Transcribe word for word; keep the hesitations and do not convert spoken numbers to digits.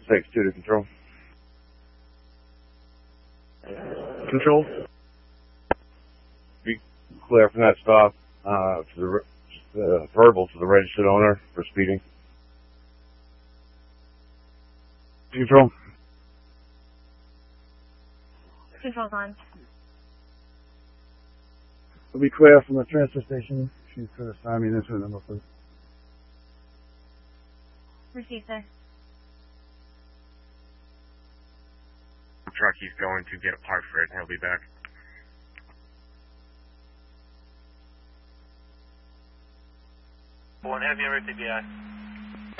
six two to control. Control. Be clear from that stop uh, to the uh, verbal to the registered owner for speeding. Control. Control's on. We'll be clear from the transfer station. She's for the Simon incident number, please. Receive, sir. Truck, he's going to get a part for it, and he'll be back. One heavy on route to B I.